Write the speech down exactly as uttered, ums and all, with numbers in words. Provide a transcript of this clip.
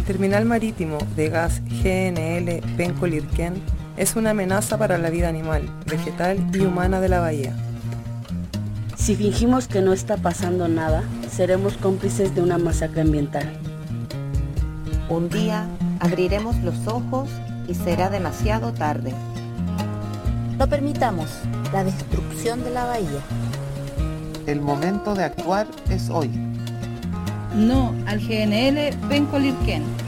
terminal marítimo de gas G N L Penco-Lirquén es una amenaza para la vida animal, vegetal y humana de la bahía. Si fingimos que no está pasando nada, seremos cómplices de una masacre ambiental. Un día abriremos los ojos y será demasiado tarde. No permitamos la destrucción de la bahía. El momento de actuar es hoy. No al G N L Penco-Lirquén.